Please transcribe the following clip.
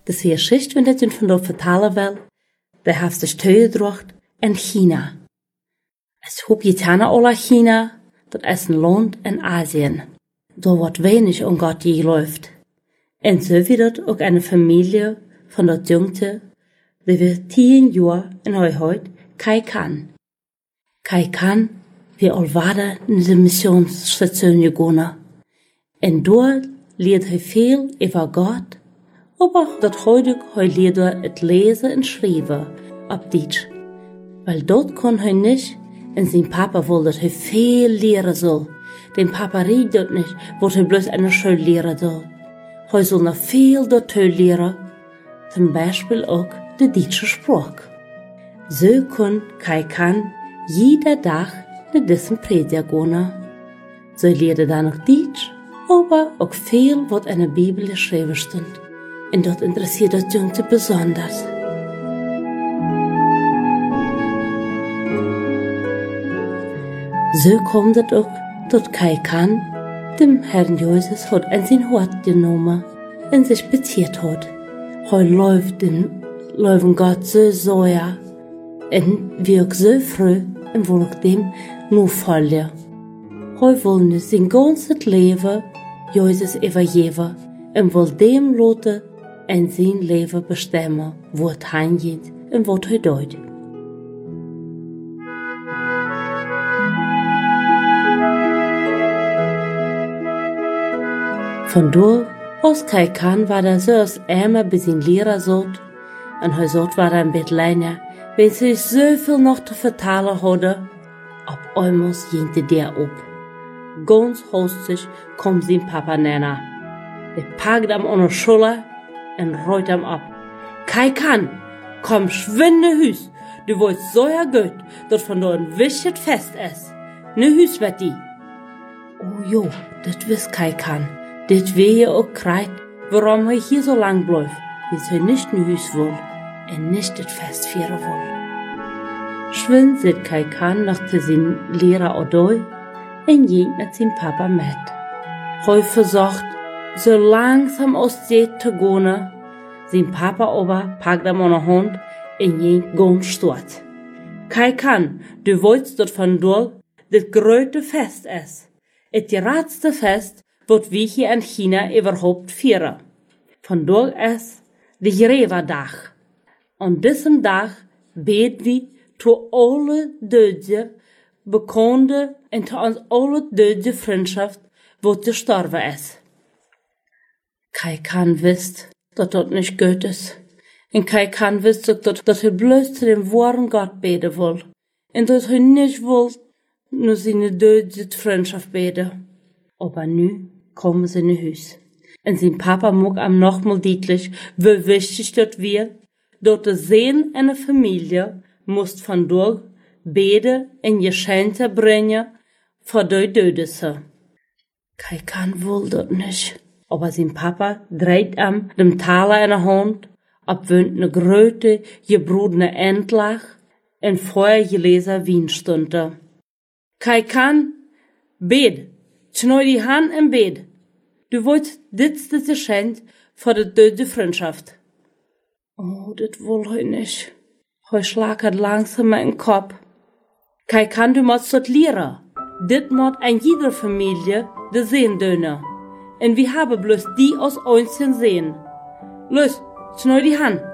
Das hier Geschichte, wenn das von dort vertalen will, der hat sich teugedrocht in China. Es hob jetana alla China, dat is een land in Asien. Daar wordt wenig om Gott geläuft. En so wie dat ook eine Familie von dat Jungte, die wir 10 Jahre in heute Kai Kan. Kai Kan, wir al waren in de Missionsstation gegangen. En dort leert hij veel über Gott, aber dat heute leert het lezen en schrijven op Deutsch. Weil dort kon hij nicht, en zijn papa wil dat hij veel leren zal. Den papa redt dat nicht, wordt hij bloß eine Schule leren zal. Hij zal nog veel dort leren, zum Beispiel ook de Deutsche Sprache. So kon Kai Kan jeder Tag naar dessen Prediger gaan. So leerde dan nog Deutsch, aber auch viel, wat in der Bibel geschrieben stond. En dat interessiert dat Jungte besonders. So kommt es auch, dass Kai Kan dem Herrn Jesus hat in sein Hort genommen und sich beziert hat. Er läuft Gott so sehr und wirkt so früh und will dem nur folgen. Er will sein ganzes Leben Jesus übergeben und will dem lassen in sein Leben bestimmen, wo es hingeht und was er tut. Von dort aus Kai Kan war er so als Ämer bis in Lehrer sagt, und er sagt, war er ein bisschen länger, wenn sie so viel noch zu vertalen hatte, ab einmal ging der ab. Ganz hastig kommt sein Papa näher. Er packt ihm an der Schulter und rollt ihm ab. Kai Kan, komm, schwinde Hüs, du wolltest so ja gut, dass von dort ein wichtig Fest ist. Ne Hüs wird die. Oh jo, das wisst Kai Kan. Dit wehe ook kreit, warum hij hier so lang bleibt, bis hij nicht in Hüs will und nicht das Fest feiern will. Schwind sit Kai Kan noch zu seinem Lehrer Odoi und ging mit seinem Papa mit. Hij versucht, so langsam aus der zu gehen, sein Papa aber packt ihm an der Hand und ging ganz stolz. Kai Kan, du wolltest dort von dort das größte Fest ist. Das geradste Fest, wat wir hier in China überhaupt feiern. Von dort ist der Jerewa-Tag. An diesem Tag beten wir zu alle Döden, Bekannte und zu uns alle Döden Freundschaft, wo gestorben ist. Kai Kan wisst, dass das nicht gut ist. Und Kai Kan wisst auch, dass er bloß zu dem wahren Gott beten will. Und dass er nicht will, nur seine Döden Freundschaft beten. Aber nu kommen sie in Hüs. Und sein Papa mag ihm nochmal deutlich, wie wichtig das wird, dort der Sehen einer Familie muss von dort beten und Geschenke bringen für die Dödese. Kai Kan will das nicht. Aber sein Papa dreht ihm dem Taler in der Hand, abwöhnt eine große, gebrodene Endlach und vorher gelesen Wienstunde. Kai Kan, bet! Schneu die Hand im Bett. Du wolltest das Geschenk für die döde Freundschaft. Oh, das will ich nicht. Heu schlagert langsam meinen Kopf. Kai Kan, du musst das lernen. Das muss in jeder Familie de sehen döne. Und wir haben bloß die aus uns sehen. Los, schneu die Hand.